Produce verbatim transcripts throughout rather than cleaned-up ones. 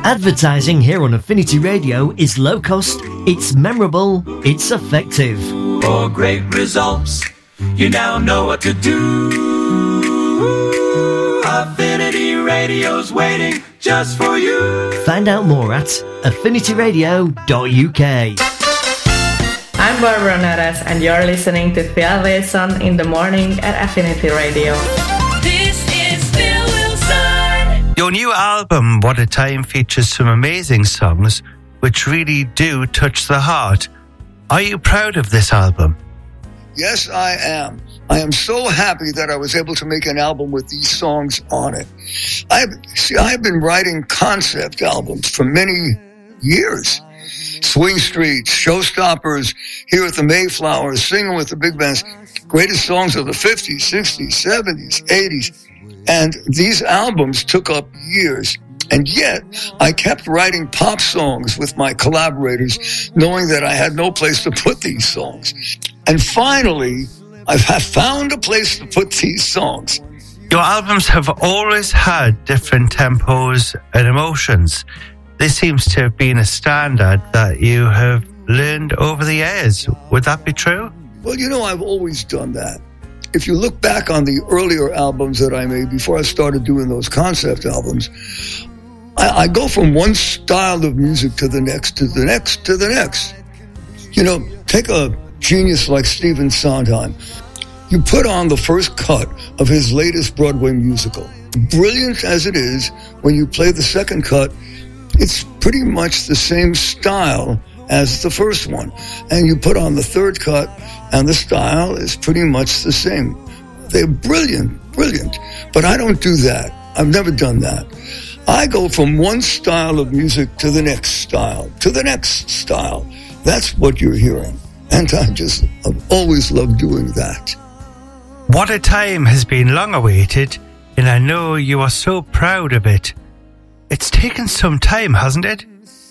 Advertising here on Affinity Radio is low cost, it's memorable, it's effective. For great results, you now know what to do. Affinity Radio's waiting just for you. Find out more at affinity radio dot u k. I'm Barbara Naras, and you're listening to Phil Wilson in the morning at Affinity Radio. This is Phil Wilson. Your new album, What a Time, features some amazing songs which really do touch the heart. Are you proud of this album? Yes, I am. I am so happy that I was able to make an album with these songs on it. I see, I've been writing concept albums for many years. Swing Streets, Showstoppers, Here at the Mayflower, Singing with the Big Bands, greatest songs of the fifties, sixties, seventies, eighties. And these albums took up years. And yet, I kept writing pop songs with my collaborators, knowing that I had no place to put these songs. And finally, I've found a place to put these songs. Your albums have always had different tempos and emotions. This seems to have been a standard that you have learned over the years. Would that be true? Well, you know, I've always done that. If you look back on the earlier albums that I made before I started doing those concept albums, I, I go from one style of music to the next, to the next, to the next. You know, take a genius like Stephen Sondheim. You put on the first cut of his latest Broadway musical. Brilliant as it is, when you play the second cut, it's pretty much the same style as the first one. And you put on the third cut, and the style is pretty much the same. They're brilliant, brilliant. But I don't do that. I've never done that. I go from one style of music to the next style, to the next style. That's what you're hearing. And I just, I've always loved doing that. What a Time has been long awaited, and I know you are so proud of it. It's taken some time, hasn't it?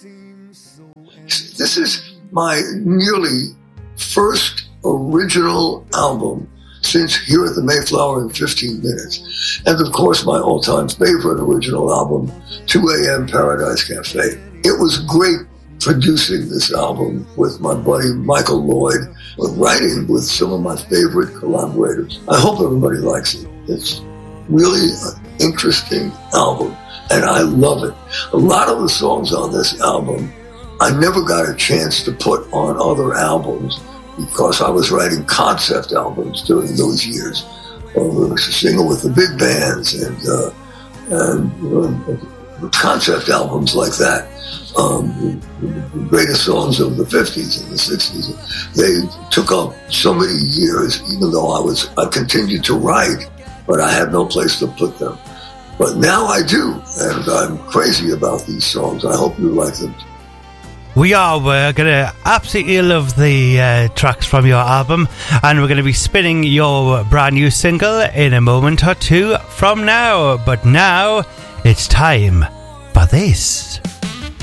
This is my nearly first original album since Here at the Mayflower in fifteen minutes. And of course, my all-time favorite original album, two a.m. Paradise Cafe. It was great producing this album with my buddy Michael Lloyd, with writing with some of my favorite collaborators. I hope everybody likes it. It's really an interesting album, and I love it. A lot of the songs on this album, I never got a chance to put on other albums because I was writing concept albums during those years. Uh, singing with the big bands and, uh, and you know, concept albums like that. Um, the, the greatest songs of the fifties and the sixties. They took up so many years, even though I was, I continued to write, but I had no place to put them. But now I do, and I'm crazy about these songs. I hope you like them. We are. We're going to absolutely love the uh, tracks from your album, and we're going to be spinning your brand new single in a moment or two from now. But now, it's time for this.